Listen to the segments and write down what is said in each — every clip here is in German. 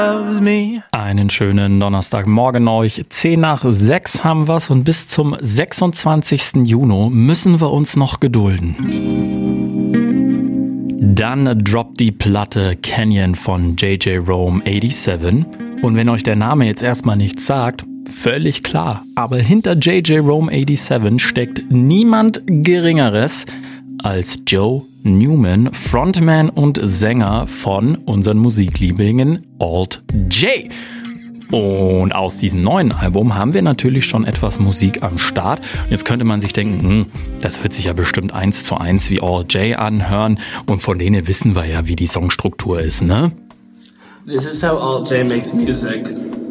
Einen schönen Donnerstagmorgen euch. 5:10 haben wir's und bis zum 26. Juni müssen wir uns noch gedulden. Dann droppt die Platte Canyon von JJ Rome 87. Und wenn euch der Name jetzt erstmal nichts sagt, völlig klar. Aber hinter JJ Rome 87 steckt niemand Geringeres als Joe Newman, Frontman und Sänger von unseren Musiklieblingen Alt J. Und aus diesem neuen Album haben wir natürlich schon etwas Musik am Start. Und jetzt könnte man sich denken, das wird sich ja bestimmt 1:1 wie Alt J anhören. Und von denen wissen wir ja, wie die Songstruktur ist, ne? This is how Alt J makes music.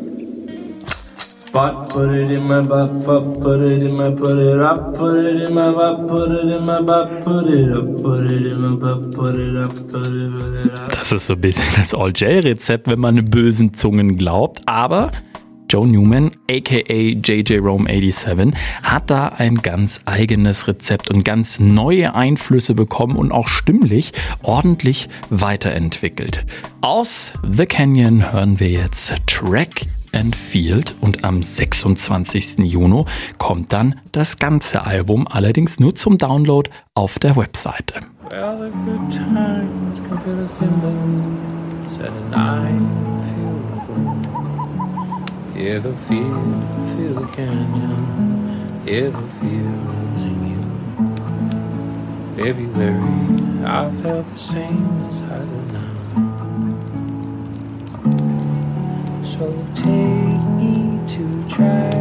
Butt, put it in my butt, put it in my, put it up, put it in my butt, put it in my butt, put it up, put it in my butt, put it up, put it up. Das ist so ein bisschen das Alt-J-Rezept, wenn man bösen Zungen glaubt, aber Joe Newman, aka JJ Rome 87, hat da ein ganz eigenes Rezept und ganz neue Einflüsse bekommen und auch stimmlich ordentlich weiterentwickelt. Aus The Canyon hören wir jetzt Track and Field und am 26. Juni kommt dann das ganze Album, allerdings nur zum Download auf der Webseite. Well, the good times come to the windows and I feel the yeah, the feel the canyon, yeah, the feel's in you. February, I felt the same as I do now. So take me to try